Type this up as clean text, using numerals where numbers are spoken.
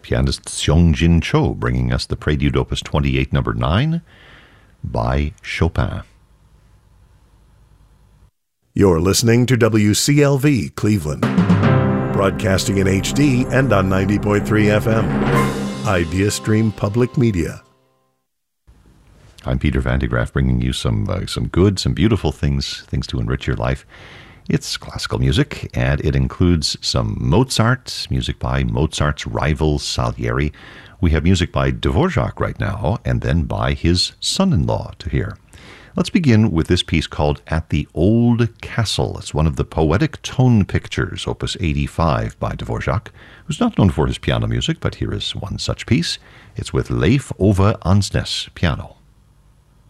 pianist Seong-Jin Cho bringing us the Prelude Opus 28, number 9 by Chopin. You're listening to WCLV Cleveland, broadcasting in HD and on 90.3 FM. Idea Stream Public Media. I'm Peter Van de Graaff, bringing you some good, some beautiful things to enrich your life. It's classical music, and it includes some Mozart, music by Mozart's rival Salieri. We have music by Dvorak right now, and then by his son-in-law to hear. Let's begin with this piece called At the Old Castle. It's one of the Poetic Tone Pictures, Opus 85 by Dvorak, who's not known for his piano music, but here is one such piece. It's with Leif Ove Ansnes, piano.